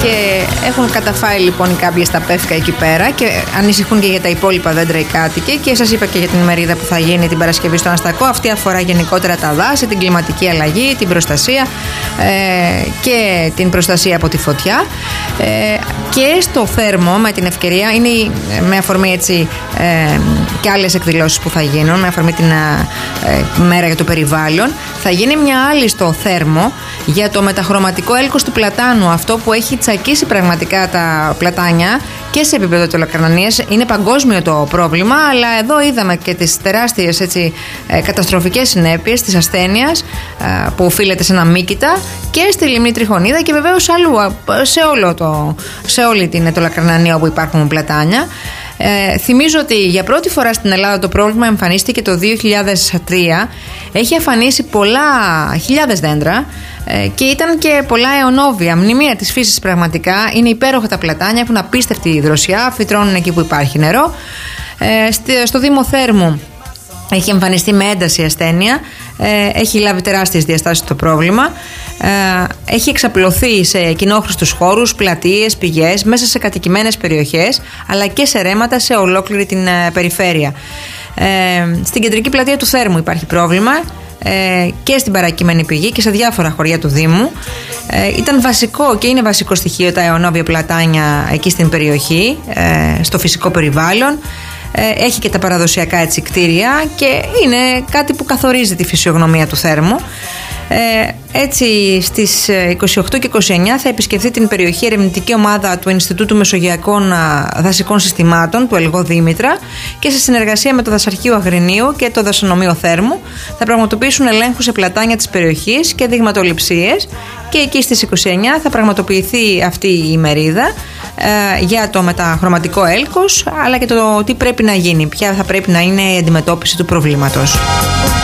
και έχουν καταφάει λοιπόν οι κάμπιες στα πεύκα εκεί πέρα και ανησυχούν και για τα υπόλοιπα δέντρα οι κάτοικοι. Και σας είπα και για την ημερίδα που θα γίνει την Παρασκευή στο Αναστακό. Αυτή αφορά γενικότερα τα δάση, την κλιματική αλλαγή, την προστασία και την προστασία από τη φωτιά. Και στο Θέρμο, με την ευκαιρία, είναι με αφορμή έτσι και άλλες εκδηλώσεις που θα γίνουν, με αφορμή την μέρα για το περιβάλλον, θα γίνει μια άλλη στο Θέρμο για το μεταχρωματικό έλκος του πλατάνου. Αυτό που έχει τσακίσει πραγματικά τα πλατάνια και σε επίπεδο τελοκαρνανίας. Είναι παγκόσμιο το πρόβλημα, αλλά εδώ είδαμε και τις τεράστιες καταστροφικές συνέπειες της ασθένειας που οφείλεται σε ένα μύκητα και στη λιμνή Τριχονίδα και βεβαίως αλλού, σε όλη την τελοκαρνανία όπου υπάρχουν πλατάνια. Θυμίζω ότι για πρώτη φορά στην Ελλάδα το πρόβλημα εμφανίστηκε το 2003. Έχει αφανίσει χιλιάδες δέντρα και ήταν και πολλά αιωνόβια, μνημεία της φύσης πραγματικά. Είναι υπέροχα τα πλατάνια, έχουν απίστευτη δροσιά, φυτρώνουν εκεί που υπάρχει νερό. Στο Δήμο Θέρμου έχει εμφανιστεί με ένταση ασθένεια, έχει λάβει τεράστιες διαστάσεις το πρόβλημα, έχει εξαπλωθεί σε κοινόχρηστους χώρους, πλατείες, πηγές, μέσα σε κατοικημένες περιοχές, αλλά και σε ρέματα σε ολόκληρη την περιφέρεια. Στην κεντρική πλατεία του Θέρμου υπάρχει πρόβλημα και στην παρακειμένη πηγή και σε διάφορα χωριά του Δήμου. Ήταν βασικό και είναι βασικό στοιχείο τα αιωνόβια πλατάνια εκεί στην περιοχή, στο φυσικό περιβάλλον. Έχει και τα παραδοσιακά κτίρια και είναι κάτι που καθορίζει τη φυσιογνωμία του Θέρμου. Έτσι στις 28 και 29 θα επισκεφθεί την περιοχή ερευνητική ομάδα του Ινστιτούτου Μεσογειακών Δασικών Συστημάτων του ΕΛΓΟ Δήμητρα και σε συνεργασία με το Δασαρχείο Αγρινίου και το Δασονομείο Θέρμου θα πραγματοποιήσουν ελέγχους σε πλατάνια της περιοχής και δειγματοληψίες, και εκεί στις 29 θα πραγματοποιηθεί αυτή η ημερίδα για το μεταχρωματικό έλκος, αλλά και το τι πρέπει να γίνει, ποια θα πρέπει να είναι η αντιμετώπιση του προβλήματος.